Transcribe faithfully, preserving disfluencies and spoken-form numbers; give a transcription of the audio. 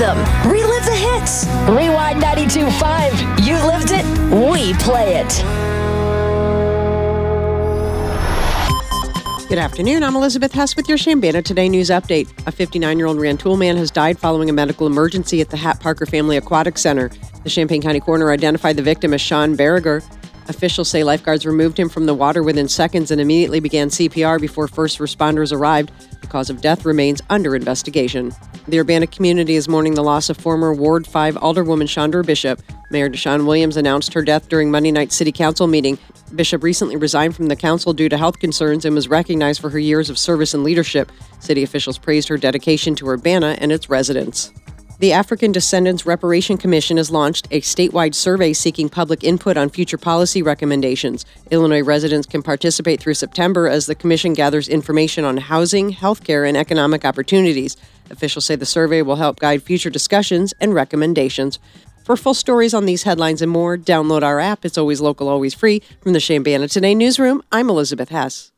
them. Relive the hits. Rewind ninety-two point five. You lived it. We play it. Good afternoon. I'm Elizabeth Hess with your Chambana Today News Update. A fifty-nine-year-old Rantoul man has died following a medical emergency at the Hat Parker Family Aquatic Center. The Champaign County coroner identified the victim as Sean Berriger. Officials say lifeguards removed him from the water within seconds and immediately began C P R before first responders arrived. The cause of death remains under investigation. The Urbana community is mourning the loss of former Ward five Alderwoman Chandra Bishop. Mayor Deshaun Williams announced her death during Monday night's City Council meeting. Bishop recently resigned from the council due to health concerns and was recognized for her years of service and leadership. City officials praised her dedication to Urbana and its residents. The African Descendants Reparation Commission has launched a statewide survey seeking public input on future policy recommendations. Illinois residents can participate through September as the commission gathers information on housing, healthcare, and economic opportunities. Officials say the survey will help guide future discussions and recommendations. For full stories on these headlines and more, download our app. It's always local, always free. From the Chambana Today newsroom, I'm Elizabeth Hess.